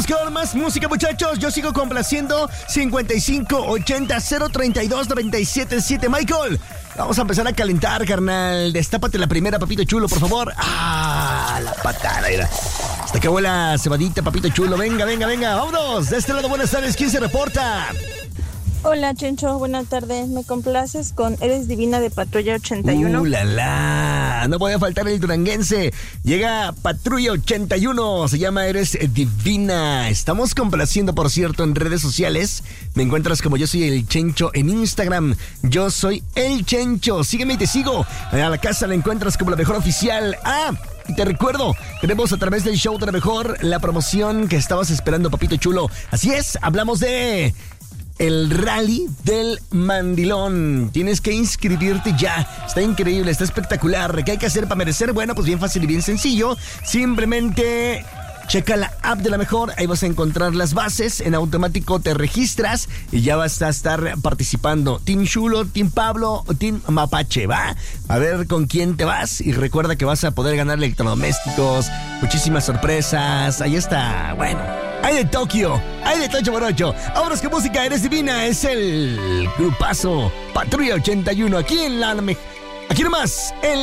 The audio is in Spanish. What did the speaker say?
Vámonos con más música, muchachos. Yo sigo complaciendo 5580-032-977. Michael, vamos a empezar a calentar, carnal. Destápate la primera, papito chulo, por favor. La patada, mira. Hasta que huele cebadita, papito chulo. Venga, vámonos. De este lado, buenas tardes. ¿Quién se reporta? Hola, Chencho, buenas tardes. ¿Me complaces con Eres Divina de Patrulla 81? ¡La! No puede faltar el duranguense. Llega Patrulla 81. Se llama Eres Divina. Estamos complaciendo, por cierto, en redes sociales. Me encuentras como Yo Soy el Chencho en Instagram. Yo Soy el Chencho. Sígueme y te sigo. A la casa la encuentras como La Mejor Oficial. Y te recuerdo, tenemos a través del show de La Mejor la promoción que estabas esperando, papito chulo. Así es, hablamos de el Rally del Mandilón. Tienes que inscribirte ya. Está increíble, está espectacular. ¿Qué hay que hacer para merecer? Bueno, pues bien fácil y bien sencillo. Simplemente checa la app de La Mejor, ahí vas a encontrar las bases, en automático te registras y ya vas a estar participando. Team Chulo, Team Pablo o Team Mapache, ¿va? A ver con quién te vas y recuerda que vas a poder ganar electrodomésticos, muchísimas sorpresas, ahí está, bueno. Hay de Tokio, hay de Tocho Morocho. Vámonos con música, Eres Divina, es el grupazo Patrulla 81, aquí en la... Aquí nomás, en